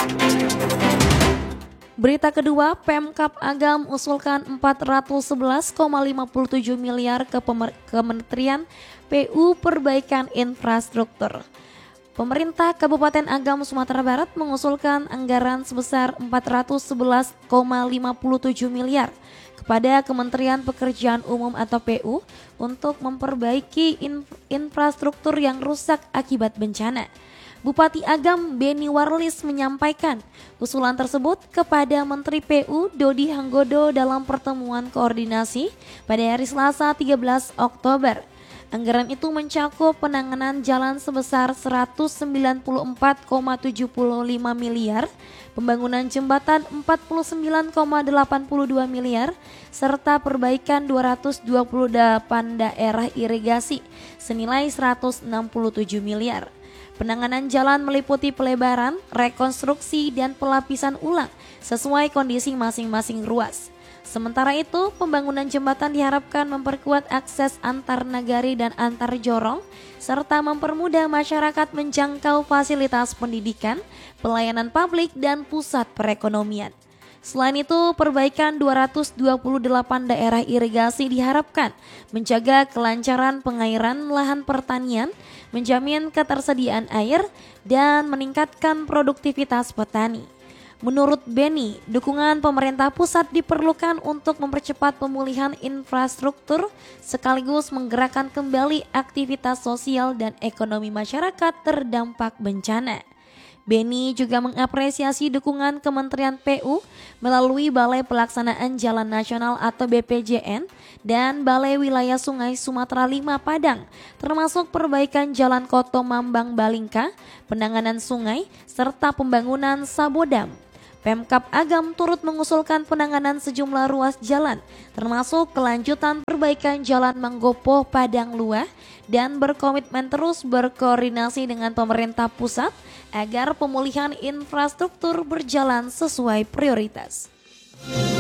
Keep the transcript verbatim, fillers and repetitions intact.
Berita kedua, Pemkab Agam usulkan empat ratus sebelas koma lima tujuh miliar ke Pemer- Kementerian P U Perbaikan Infrastruktur. Pemerintah Kabupaten Agam Sumatera Barat mengusulkan anggaran sebesar empat ratus sebelas koma lima tujuh miliar kepada Kementerian Pekerjaan Umum atau P U untuk memperbaiki inf- infrastruktur yang rusak akibat bencana. Bupati Agam Beni Warlis menyampaikan usulan tersebut kepada Menteri P U Dodi Hanggodo dalam pertemuan koordinasi pada hari Selasa tiga belas Oktober. Anggaran itu mencakup penanganan jalan sebesar seratus sembilan puluh empat koma tujuh lima miliar, pembangunan jembatan empat puluh sembilan koma delapan dua miliar, serta perbaikan dua ratus dua puluh delapan daerah irigasi senilai seratus enam puluh tujuh miliar. Penanganan jalan meliputi pelebaran, rekonstruksi, dan pelapisan ulang sesuai kondisi masing-masing ruas. Sementara itu, pembangunan jembatan diharapkan memperkuat akses antar nagari dan antar jorong, serta mempermudah masyarakat menjangkau fasilitas pendidikan, pelayanan publik, dan pusat perekonomian. Selain itu, perbaikan dua ratus dua puluh delapan daerah irigasi diharapkan menjaga kelancaran pengairan lahan pertanian, menjamin ketersediaan air, dan meningkatkan produktivitas petani. Menurut Beni, dukungan pemerintah pusat diperlukan untuk mempercepat pemulihan infrastruktur sekaligus menggerakkan kembali aktivitas sosial dan ekonomi masyarakat terdampak bencana. Beni juga mengapresiasi dukungan Kementerian P U melalui Balai Pelaksanaan Jalan Nasional atau B P J N dan Balai Wilayah Sungai Sumatera lima Padang, termasuk perbaikan Jalan Koto Mambang Balingka, penanganan sungai, serta pembangunan Sabodam. Pemkab Agam turut mengusulkan penanganan sejumlah ruas jalan, termasuk kelanjutan perbaikan Jalan Manggopo Padang Luah, dan berkomitmen terus berkoordinasi dengan pemerintah pusat agar pemulihan infrastruktur berjalan sesuai prioritas.